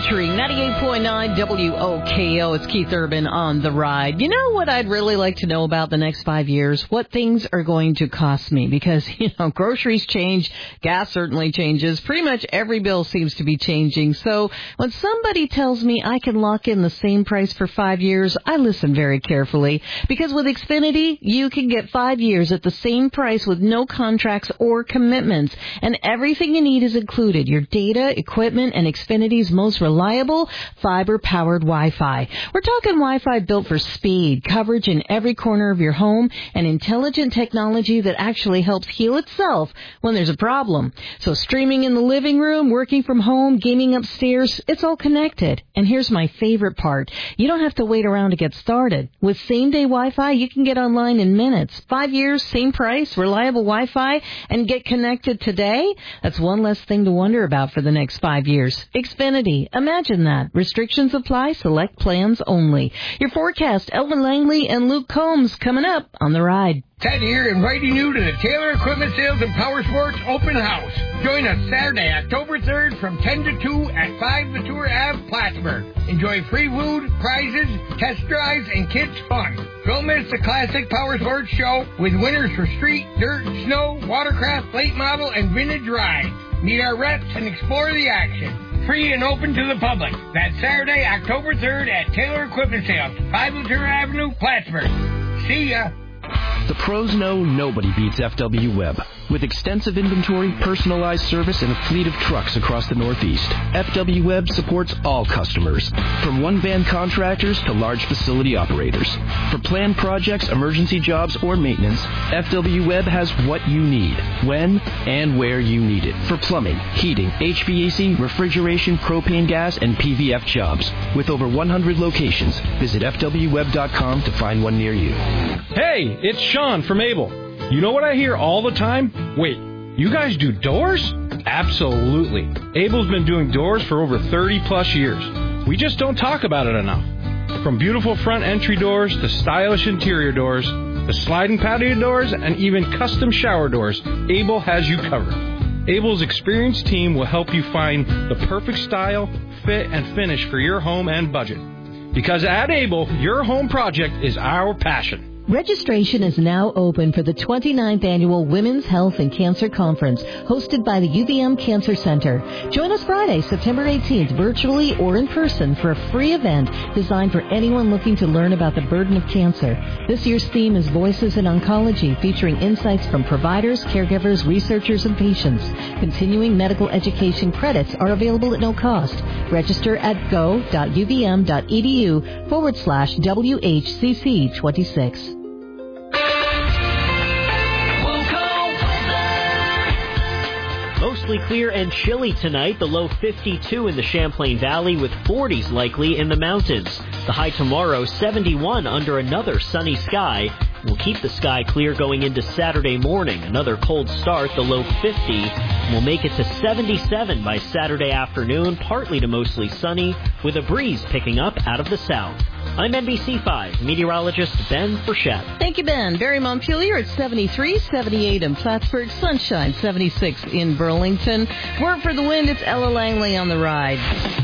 Elementary, 98.9 WOKO. It's Keith Urban on The Ride. You know what I'd really like to know about the next 5 years? What things are going to cost me? Because, groceries change, gas certainly changes. Pretty much every bill seems to be changing. So when somebody tells me I can lock in the same price for 5 years, I listen very carefully. Because with Xfinity, you can get 5 years at the same price with no contracts or commitments. And everything you need is included. Your data, equipment, and Xfinity's most reliable fiber-powered Wi-Fi. We're talking Wi-Fi built for speed, coverage in every corner of your home, and intelligent technology that actually helps heal itself when there's a problem. So streaming in the living room, working from home, gaming upstairs, it's all connected. And here's my favorite part. You don't have to wait around to get started. With same-day Wi-Fi, you can get online in minutes. 5 years, same price, reliable Wi-Fi, and get connected today? That's one less thing to wonder about for the next 5 years. Xfinity. Imagine that. Restrictions apply. Select plans only. Your forecast, Elvin Langley and Luke Combs, coming up on The Ride. Ted here, inviting you to the Taylor Equipment Sales and Power Sports Open House. Join us Saturday, October 3rd from 10 to 2 at 5 Latour Ave, Plattsburgh. Enjoy free food, prizes, test drives, and kids' fun. Don't miss the classic Power Sports show with winners for street, dirt, snow, watercraft, late model, and vintage rides. Meet our reps and explore the action. Free and open to the public. That's Saturday, October 3rd at Taylor Equipment Sales, 5 Latour Avenue, Plattsburgh. See ya. The pros know nobody beats FW Web. With extensive inventory, personalized service, and a fleet of trucks across the Northeast, FW Web supports all customers, from one-van contractors to large facility operators. For planned projects, emergency jobs, or maintenance, FW Web has what you need, when and where you need it. For plumbing, heating, HVAC, refrigeration, propane gas, and PVF jobs. With over 100 locations, visit FWWeb.com to find one near you. Hey, it's Sean from Able. You know what I hear all the time? Wait, you guys do doors? Absolutely. Abel's been doing doors for over 30 plus years. We just don't talk about it enough. From beautiful front entry doors to stylish interior doors, to sliding patio doors, and even custom shower doors, Able has you covered. Abel's experienced team will help you find the perfect style, fit, and finish for your home and budget. Because at Able, your home project is our passion. Registration is now open for the 29th Annual Women's Health and Cancer Conference, hosted by the UVM Cancer Center. Join us Friday, September 18th, virtually or in person, for a free event designed for anyone looking to learn about the burden of cancer. This year's theme is Voices in Oncology, featuring insights from providers, caregivers, researchers, and patients. Continuing medical education credits are available at no cost. Register at go.uvm.edu/WHCC26. Mostly clear and chilly tonight. The low 52 in the Champlain Valley with 40s likely in the mountains. The high tomorrow 71 under another sunny sky. We'll keep the sky clear going into Saturday morning. Another cold start, the low 50. We'll make it to 77 by Saturday afternoon, partly to mostly sunny, with a breeze picking up out of the south. I'm NBC5 meteorologist Ben Frechette. Thank you, Ben. Barry Montpelier at 73, 78 in Plattsburgh, sunshine 76 in Burlington. Word for the wind, it's Ella Langley on The Ride.